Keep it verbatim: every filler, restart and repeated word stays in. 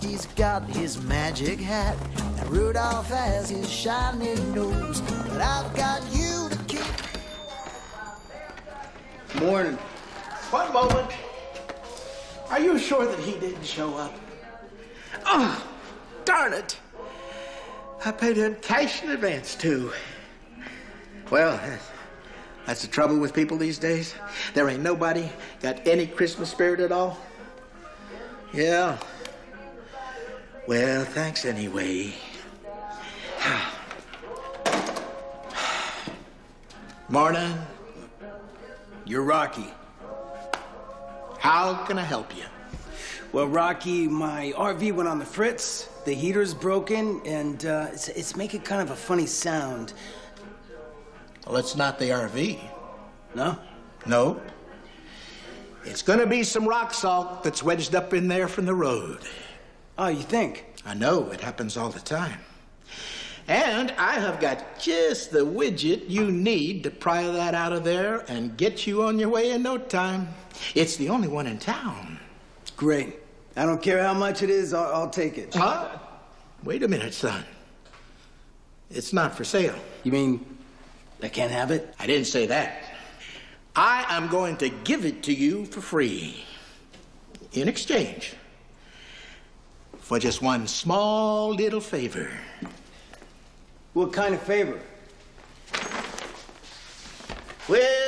He's got his magic hat, and Rudolph has his shiny nose. But I've got you to keep. Morning. One moment. Are you sure that he didn't show up? Oh, darn it. I paid him cash in advance, too. Well, that's the trouble with people these days. There ain't nobody got any Christmas spirit at all. Yeah. Well, thanks anyway. Morning. You're Rocky. How can I help you? Well, Rocky, my R V went on the fritz. The heater's broken, and uh, it's, it's making kind of a funny sound. Well, it's not the R V. No? No. It's gonna be some rock salt that's wedged up in there from the road. Oh, you think? I know, it happens all the time. And I have got just the widget you need to pry that out of there and get you on your way in no time. It's the only one in town. Great. I don't care how much it is, I'll, I'll take it. Huh? Wait a minute, son. It's not for sale. You mean I can't have it? I didn't say that. I am going to give it to you for free. In exchange for just one small little favor. What kind of favor? Well,